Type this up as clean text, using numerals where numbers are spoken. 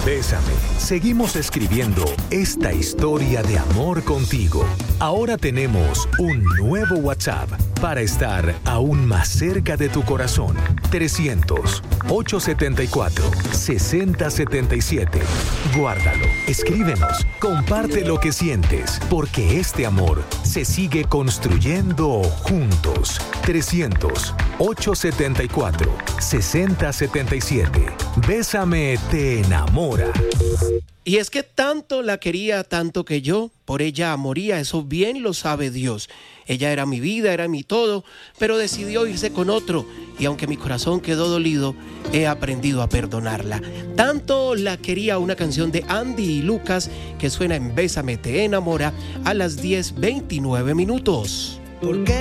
Bésame, seguimos escribiendo esta historia de amor contigo. Ahora tenemos un nuevo WhatsApp para estar aún más cerca de tu corazón. 300-874-6077. Guárdalo, escríbenos, comparte lo que sientes, porque este amor se sigue construyendo juntos. 300-874-6077. Bésame te enamora. Y es que tanto la quería, tanto que yo por ella moría, eso bien lo sabe Dios. Ella era mi vida, era mi todo, pero decidió irse con otro, y aunque mi corazón quedó dolido, he aprendido a perdonarla. Tanto la quería, una canción de Andy y Lucas que suena en Bésame te enamora a las 10:29. ¿Por qué